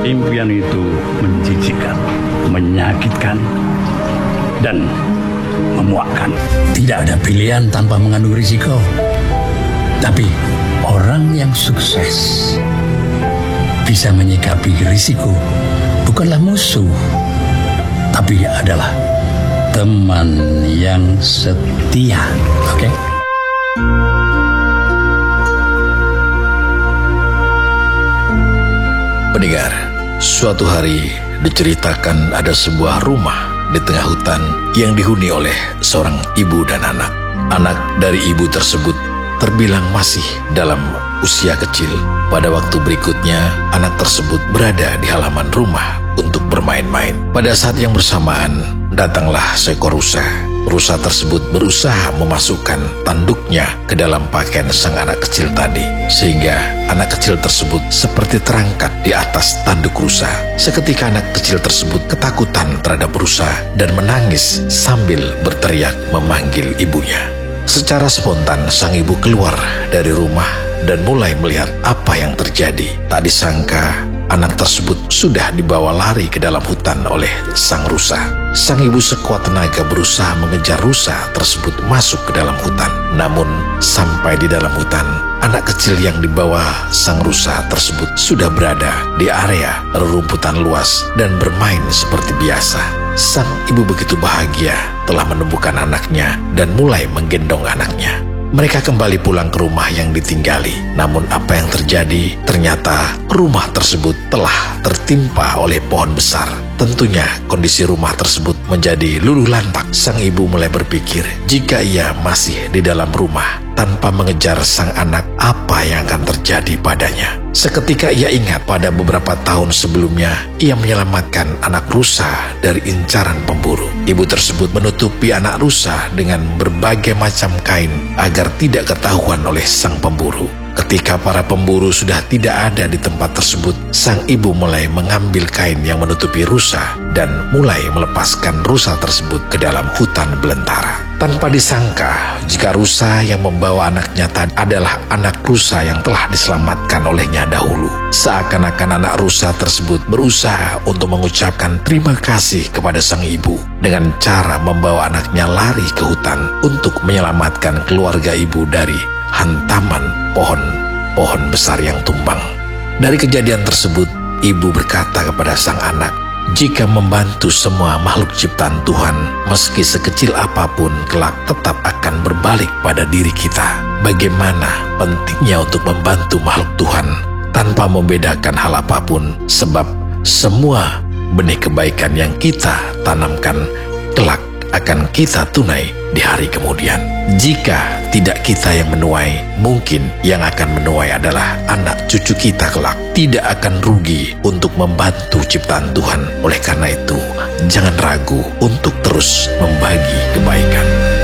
Impian itu menjijikkan, menyakitkan, dan memuakkan. Tidak ada pilihan tanpa mengandung risiko. Tapi orang yang sukses bisa menyikapi risiko bukanlah musuh, tapi adalah teman yang setia. Oke? Pendengar, suatu hari diceritakan ada sebuah rumah di tengah hutan yang dihuni oleh seorang ibu dan anak. Anak dari ibu tersebut terbilang masih dalam usia kecil. Pada waktu berikutnya, anak tersebut berada di halaman rumah untuk bermain-main. Pada saat yang bersamaan, datanglah seekor rusa. Rusa tersebut berusaha memasukkan tanduknya ke dalam pakaian sang anak kecil tadi, sehingga anak kecil tersebut seperti terangkat di atas tanduk rusa. Seketika anak kecil tersebut ketakutan terhadap rusa dan menangis sambil berteriak memanggil ibunya. Secara spontan sang ibu keluar dari rumah dan mulai melihat apa yang terjadi. Tak disangka anak tersebut sudah dibawa lari ke dalam hutan oleh sang rusa. Sang ibu sekuat tenaga berusaha mengejar rusa tersebut masuk ke dalam hutan. Namun sampai di dalam hutan, anak kecil yang dibawa sang rusa tersebut sudah berada di area rerumputan luas dan bermain seperti biasa. Sang ibu begitu bahagia telah menemukan anaknya dan mulai menggendong anaknya. Mereka kembali pulang ke rumah yang ditinggali. Namun apa yang terjadi? Ternyata rumah tersebut telah tertimpa oleh pohon besar. Tentunya kondisi rumah tersebut menjadi luluh lantak. Sang ibu mulai berpikir, jika ia masih di dalam rumah tanpa mengejar sang anak, apa yang akan terjadi padanya? Seketika ia ingat pada beberapa tahun sebelumnya, ia menyelamatkan anak rusa dari incaran pemburu. Ibu tersebut menutupi anak rusa dengan berbagai macam kain agar tidak ketahuan oleh sang pemburu. Ketika para pemburu sudah tidak ada di tempat tersebut, sang ibu mulai mengambil kain yang menutupi rusa dan mulai melepaskan rusa tersebut ke dalam hutan belantara. Tanpa disangka, jika rusa yang membawa anaknya tadi adalah anak rusa yang telah diselamatkan olehnya dahulu. Seakan-akan anak rusa tersebut berusaha untuk mengucapkan terima kasih kepada sang ibu dengan cara membawa anaknya lari ke hutan untuk menyelamatkan keluarga ibu dari hantaman pohon besar yang tumbang. Dari kejadian tersebut, ibu berkata kepada sang anak, jika membantu semua makhluk ciptaan Tuhan, meski sekecil apapun, kelak tetap akan berbalik pada diri kita. Bagaimana pentingnya untuk membantu makhluk Tuhan tanpa membedakan hal apapun, sebab semua benih kebaikan yang kita tanamkan kelak akan kita tunai di hari kemudian. Jika tidak kita yang menuai, mungkin yang akan menuai adalah anak cucu kita kelak. Tidak akan rugi untuk membantu ciptaan Tuhan. Oleh karena itu, jangan ragu untuk terus membagi kebaikan.